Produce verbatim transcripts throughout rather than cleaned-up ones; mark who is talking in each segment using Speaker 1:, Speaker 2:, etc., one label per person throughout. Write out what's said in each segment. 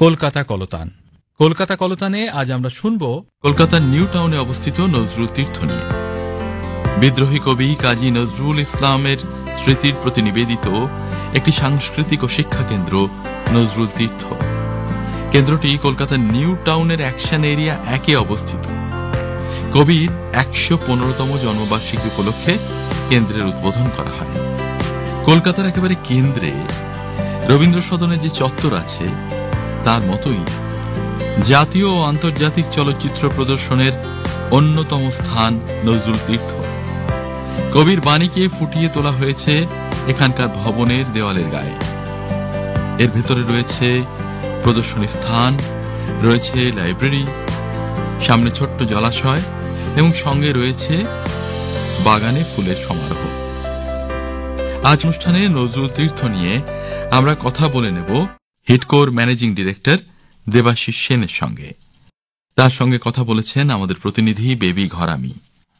Speaker 1: কলকাতা কলতান। কলকাতা কলতানে আজ আমরা শুনব
Speaker 2: কলকাতার নিউ টাউনে অবস্থিত নজরুল তীর্থ নিয়ে। বিদ্রোহী কবি কাজী নজরুল ইসলামের স্মৃতির প্রতি নিবেদিত একটি সাংস্কৃতিক ও শিক্ষা কেন্দ্র নজরুল তীর্থ। কেন্দ্রটি কলকাতার নিউ টাউনের অ্যাকশন এরিয়া একে অবস্থিত। কবির একশো পনেরোতম জন্মবার্ষিকী উপলক্ষে কেন্দ্রের উদ্বোধন করা হয়। কলকাতার একেবারে কেন্দ্রে রবীন্দ্র সদনের যে চত্বর আছে তার মতোই জাতীয় ও আন্তর্জাতিক চলচ্চিত্র প্রদর্শনের অন্যতম স্থান নজরুল তীর্থ। কবির বাণীকে ফুটিয়ে তোলা হয়েছে এখানকার ভবনের দেওয়ালের গায়ে। এর ভেতরে রয়েছে প্রদর্শনী স্থান, রয়েছে লাইব্রেরি, সামনে ছোট্ট জলাশয় এবং সঙ্গে রয়েছে বাগানে ফুলের সমারোহ। আজ অনুষ্ঠানে নজরুল তীর্থ নিয়ে আমরা কথা বলে নেব হিডকোর ম্যানেজিং ডিরেক্টর দেবাশিস সেনের সঙ্গে। তার সঙ্গে কথা বলেছেন আমাদের প্রতিনিধি বেবি ঘরামি।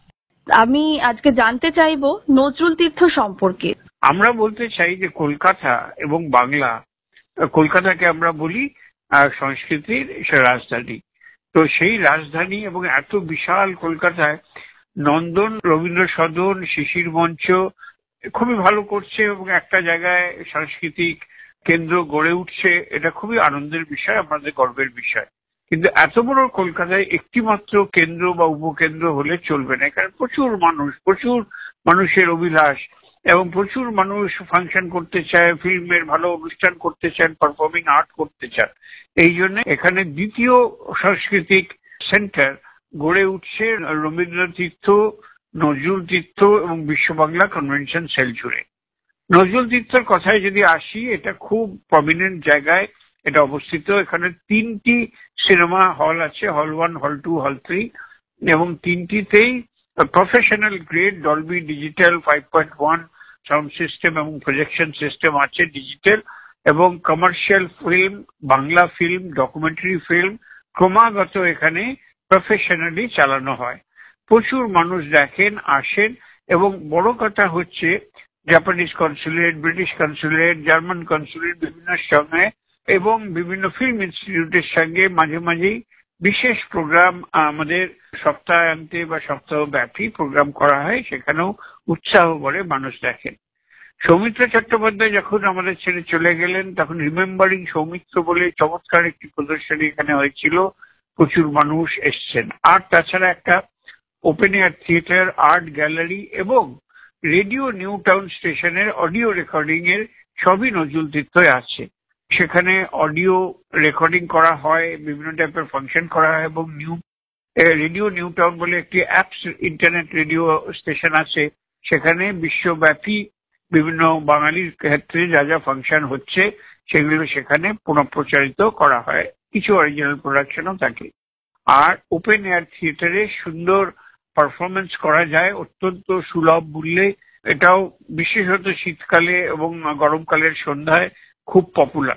Speaker 3: আমি আজকে জানতে চাইবো নজরুল তীর্থ সম্পর্কে।
Speaker 4: আমরা বলতে চাই যে কলকাতা এবং বাংলা, কলকাতাকে আমরা বলি সংস্কৃতির রাজধানী। তো সেই রাজধানী এবং এত বিশাল কলকাতায় নন্দন, রবীন্দ্র সদন, শিশির মঞ্চ খুবই ভালো করছে এবং একটা জায়গায় সাংস্কৃতিক কেন্দ্র গড়ে উঠছে। এটা খুবই আনন্দের বিষয়, আমাদের গর্বের বিষয়। কিন্তু এত বড় কলকাতায় একটি মাত্র কেন্দ্র বা উপকেন্দ্র হলে চলবে না। এখানে প্রচুর মানুষ, প্রচুর মানুষের অভিলাষ এবং প্রচুর মানুষ ফাংশন করতে চায়, ফিল্মের ভালো অনুষ্ঠান করতে চান, পারফর্মিং আর্ট করতে চান। এই জন্য এখানে দ্বিতীয় সাংস্কৃতিক সেন্টার গড়ে উঠছে রবীন্দ্র তীর্থ, নজরুল তীর্থ এবং বিশ্ব বাংলা কনভেনশন সেল জুড়ে। নজরুল তীর্থের কথায় যদি আসি, এটা খুব প্রমিনেন্ট জায়গায় এটা অবস্থিত। এখানে তিনটি সিনেমা হল আছে, হল ওয়ান, হল টু, হল থ্রি, এবং তিনটিতেই professional grade Dolby digital five point one sound system এবং প্রজেকশন সিস্টেম আছে ডিজিটাল, এবং commercial film, Bangla film, documentary film ক্রমাগত এখানে প্রফেশনালি চালানো হয়। প্রচুর মানুষ দেখেন, আসেন, এবং বড় কথা হচ্ছে Japanese consulate, British consulate, German consulate বিভিন্ন সঙ্গে এবং বিভিন্ন ফিল্ম ইনস্টিটিউটের সঙ্গে মাঝে মাঝেই বিশেষ প্রোগ্রাম আমাদের সপ্তাহান্তে বা সপ্তাহ ব্যাপী প্রোগ্রাম করা হয়। সেখানেও উৎসাহ করে মানুষ দেখেন। সৌমিত্র চট্টোপাধ্যায় যখন আমাদের ছেড়ে চলে গেলেন, তখন রিমেম্বারিং সৌমিত্র বলে চমৎকার একটি প্রদর্শনী এখানে হয়েছিল। প্রচুর মানুষ এসছেন। আর তাছাড়া একটা open air theatre, art gallery এবং রেডিও নিউ টাউন স্টেশনের অডিও রেকর্ডিং এর সবই নজরুল তীর্থে আছে। সেখানে অডিও রেকর্ডিং করা হয়, বিভিন্ন টাইপের ফাংশন করা হয়, এবং নিউ রেডিও নিউ টাউন বলে একটি অ্যাপস ইন্টারনেট রেডিও স্টেশন আছে। সেখানে বিশ্বব্যাপী বিভিন্ন বাঙালির ক্ষেত্রে যা যা ফাংশন হচ্ছে সেগুলো সেখানে পুনঃপ্রচারিত করা হয়। কিছু অরিজিনাল প্রোডাকশনও থাকে। আর ওপেন এয়ার থিয়েটারে সুন্দর পারফরমেন্স করা যায় অত্যন্ত সুলভ মূল্যে। এটাও বিশেষত শীতকালে এবং গরমকালের সন্ধ্যায় খুব পপুলার।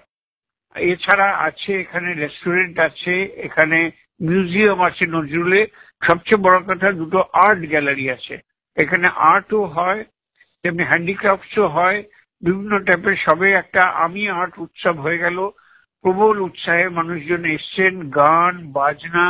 Speaker 4: এছাড়া আছে এখানে রেস্টুরেন্ট আছে, এখানে মিউজিয়াম আছে নজরুলে। সবচেয়ে বড় কথা, দুটো আর্ট গ্যালারি আছে। এখানে আর্টও হয়, তেমনি হ্যান্ডিক্রাফটসও হয়, বিভিন্ন টাইপের। সবে একটা আমি আর্ট উৎসব হয়ে গেল, প্রবল উৎসাহে মানুষজন এসছেন। গান, বাজনা,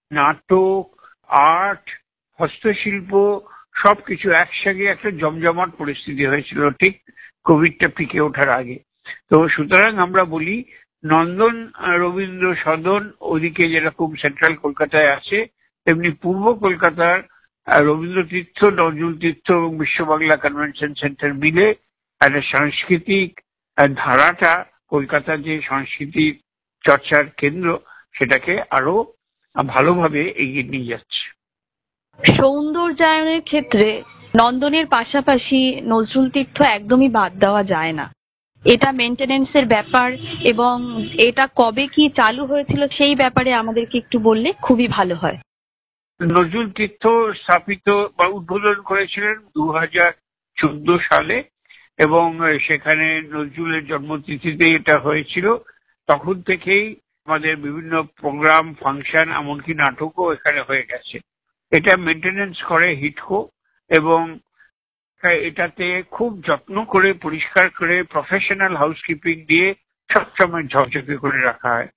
Speaker 4: নাটক, আর্ট, হস্তশিল্প সবকিছু একসঙ্গে একটা জমজমাট পরিস্থিতি হয়েছিল ঠিক কোভিডটা পিকে ওঠার আগে। তো সুতরাং আমরা বলি নন্দন, রবীন্দ্র সদন ওদিকে যেরকম সেন্ট্রাল কলকাতায় আছে, তেমনি পূর্ব কলকাতার রবীন্দ্র তীর্থ, নজরুল তীর্থ এবং বিশ্ব বাংলা কনভেনশন সেন্টার মিলে একটা সাংস্কৃতিক ধারাটা, কলকাতার যে সংস্কৃতির চর্চার কেন্দ্র, সেটাকে আরো ভালোভাবে এগিয়ে নিয়ে যাচ্ছে।
Speaker 3: সৌন্দর্যায়নের ক্ষেত্রে নন্দনের পাশাপাশি নজরুল তীর্থ একদমই বাদ দেওয়া যায় না। এটা মেনটেনেন্সের ব্যাপার, এবং এটা কবে কি চালু হয়েছিল সেই ব্যাপারে আমাদেরকে একটু বললে খুবই ভালো হয়।
Speaker 4: নজরুল তীর্থ স্থাপিত বা উদ্বোধন করেছিলেন দু হাজার চোদ্দ সালে, এবং সেখানে নজরুলের জন্মতিথিতে এটা হয়েছিল। তখন থেকেই আমাদের বিভিন্ন প্রোগ্রাম, ফাংশন, এমনকি নাটকও এখানে হয়ে গেছে। এটা মেনটেনেন্স করে হিডকো, এবং এটাতে খুব যত্ন করে পরিষ্কার করে প্রফেশনাল হাউসকিপিং দিয়ে সবসময় ঝকঝকে করে রাখা হয়।